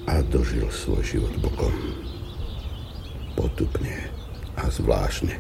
a dožil svoj život bokom. Potupne a zvláštne.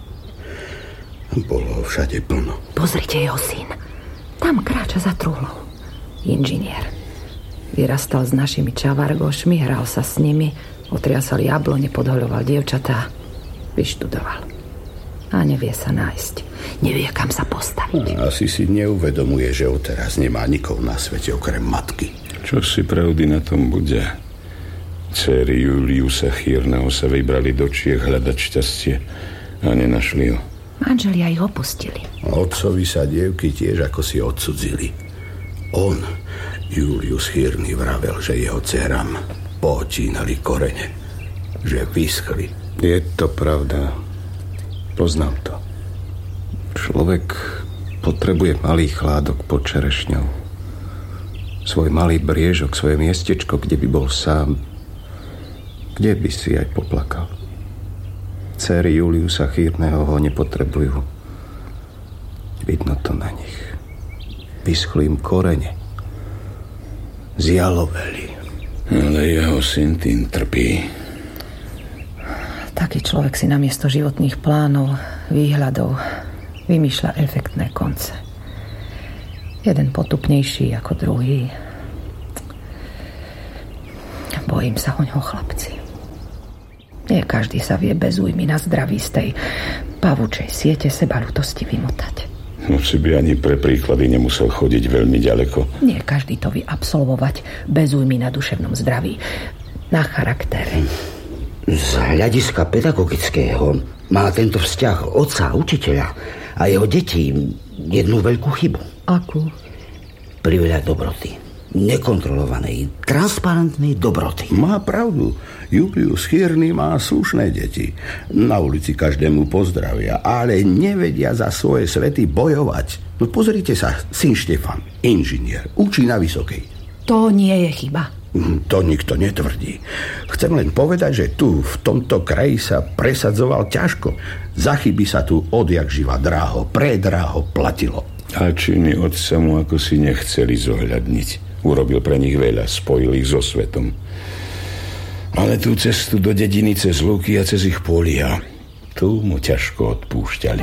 Bolo všade plno. Pozrite, jeho syn. Tam kráča za truhlou. Inžinier. Vyrastal s našimi čavargošmi, hral sa s nimi, otriasal jablone, podhoľoval dievčatá. Vyštudoval. A nevie sa nájsť. Nevie, kam sa postaviť. Asi si neuvedomuje, že odteraz nemá nikoho na svete okrem matky. Čo si pravdy na tom bude? Céry Juliusa Chýrneho sa vybrali do Čiech hľadať šťastie a nenašli ho. Manželia ich opustili. Otcovi sa dievky tiež ako si odcudzili. On, Julius Chýrny, vravel, že jeho dcerám pootínali korene, že vyschli. Je to pravda. Poznám to. Človek potrebuje malý chládok pod čerešňou. Svoj malý briežok, svoje miestečko, kde by bol sám. Kde by si aj poplakal. Céry Juliusa Chýrneho ho nepotrebujú. Vidno to na nich. Vyschli im korene. Zjaloveli. Ale jeho syn tým trpí. Taký človek si namiesto životných plánov, výhľadov vymýšľa efektné konce. Jeden potupnejší ako druhý. Bojím sa o ňoho, chlapci. Nie každý sa vie bez újmy na zdraví z tej pavučej siete sebaľútosti vymotať. No si by ani pre príklady nemusel chodiť veľmi ďaleko. Nie každý to vie absolvovať bez újmy na duševnom zdraví. Na charakter. Z hľadiska pedagogického má tento vzťah otca a učiteľa a jeho detí jednu veľkú chybu. Akú? Priveľa dobroty. Nekontrolovanej, transparentnej dobroty. Má pravdu. Julius Chýrny má slušné deti. Na ulici každému pozdravia, ale nevedia za svoje svety bojovať. No pozrite sa, syn Štefan, inžinier, učí na vysokej. To nie je chyba. To nikto netvrdí. Chcem len povedať, že tu, v tomto kraji sa presadzoval ťažko. Za chyby sa tu odjak živa predráho platilo. A činy otca mu ako si nechceli zohľadniť. Urobil pre nich veľa, spojil ich so svetom. Ale tú cestu do dediny cez lúky a cez ich polia, tu mu ťažko odpúšťali.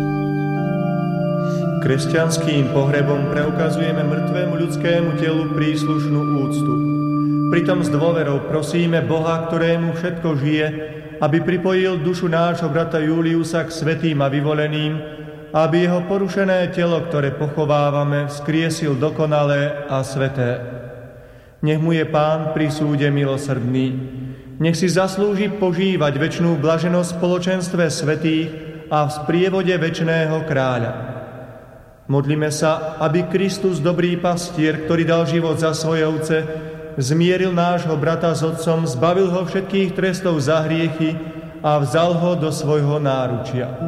Kresťanským pohrebom preukazujeme mŕtvemu ľudskému telu príslušnú úctu. Pritom s dôverou prosíme Boha, ktorému všetko žije, aby pripojil dušu nášho brata Juliusa k svätým a vyvoleným, aby jeho porušené telo, ktoré pochovávame, vzkriesil dokonalé a sväté. Nech mu je Pán pri súde milosrdný. Nech si zaslúži požívať večnú blaženosť v spoločenstve svätých a v sprievode večného kráľa. Modlíme sa, aby Kristus, dobrý pastier, ktorý dal život za svoje ovce, zmieril nášho brata s otcom, zbavil ho všetkých trestov za hriechy a vzal ho do svojho náručia.